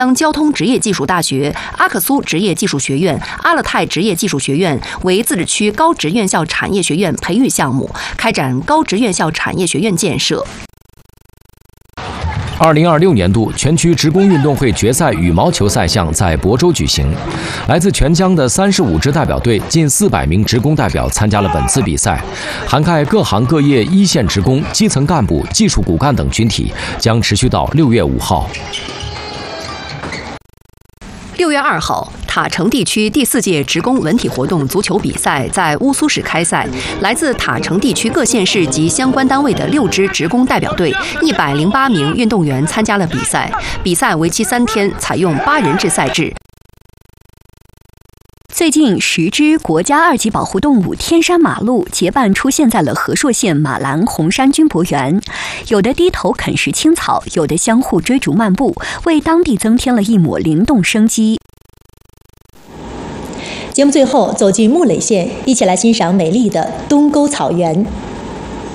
交通职业技术大学、阿克苏职业技术学院、阿勒泰职业技术学院为自治区高职院校产业学院培育项目，开展高职院校产业学院建设。 2026年度全区职工运动会决赛羽毛球赛项在亳州举行，来自全疆的35支代表队，近400名职工代表参加了本次比赛，涵盖各行各业一线职工、基层干部、技术骨干等群体，将持续到6月5号。 6月2号，塔城地区第4届职工文体活动足球比赛在乌苏市开赛，来自塔城地区各县市及相关单位的6支职工代表队，108名运动员参加了比赛。比赛为期3天，采用8人制赛制。 最近，10只国家2级保护动物天山马鹿结伴出现在了和硕县马兰红山军博园，有的低头啃食青草，有的相互追逐漫步，为当地增添了一抹灵动生机。 节目最后走进木垒县，一起来欣赏美丽的东沟草原。